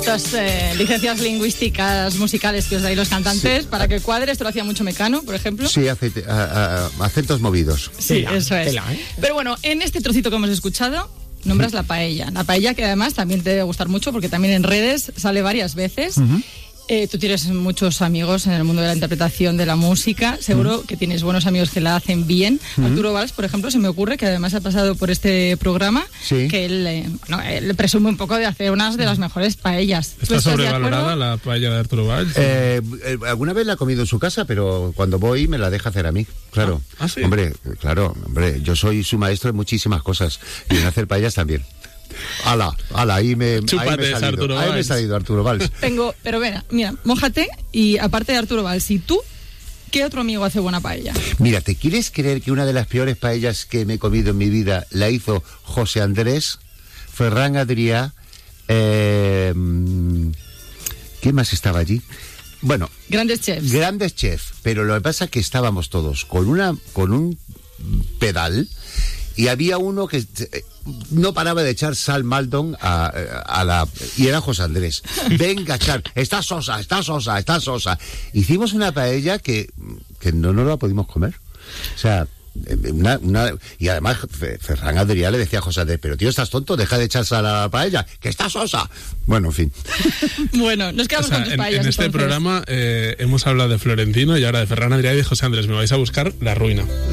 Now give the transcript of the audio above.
estas licencias lingüísticas musicales que os dais los cantantes, para que cuadre. Esto lo hacía mucho Mecano, por ejemplo. Sí, acentos movidos. Sí, eso es. Pero bueno, en este trocito que hemos escuchado, nombras la paella. La paella, que además también te debe gustar mucho, porque también en redes sale varias veces. Tú tienes muchos amigos en el mundo de la interpretación de la música. Seguro que tienes buenos amigos que la hacen bien. Arturo Valls, por ejemplo, se me ocurre que además ha pasado por este programa, que él presume un poco de hacer unas de las mejores paellas. ¿Está sobrevalorada la paella de Arturo Valls? Alguna vez la he comido en su casa, pero cuando voy me la deja hacer a mí. Claro. ¿Sí? Hombre, yo soy su maestro en muchísimas cosas y en hacer paellas también. Ahí me he salido Arturo Valls. Pero mira, mójate, y aparte de Arturo Valls, ¿y tú qué otro amigo hace buena paella? Mira, ¿te quieres creer que una de las peores paellas que me he comido en mi vida la hizo José Andrés, Ferran Adrià, ¿quién más estaba allí? Bueno, grandes chefs, pero lo que pasa es que estábamos todos con un pedal, y había uno que no paraba de echar sal Maldon y era José Andrés. Venga, echar, está sosa. Hicimos una paella que no nos la pudimos comer. O sea, y además Ferran Adrià le decía a José Andrés: pero tío, estás tonto, deja de echar sal a la paella, que está sosa. Bueno, en fin. Bueno, nos quedamos con tus paellas. En este programa hemos hablado de Florentino y ahora de Ferran Adrià y de José Andrés. Me vais a buscar la ruina.